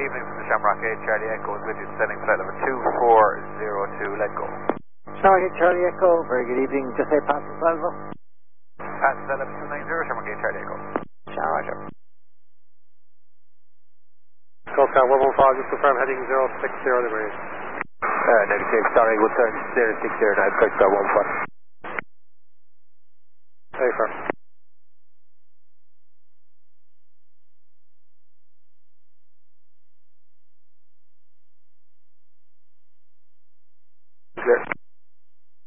evening from the Shamrock 8, Charlie Echo is with you, descending flight number 2402, let go. Shamrock 8, Charlie Echo, very good evening, just say passing Salvo. Pass level 290, Shamrock 8, Charlie Echo. Roger. Coast Guard 115, just confirm heading 060 degrees. Negative, sorry, we'll turn 060 now, Coast Guard 115.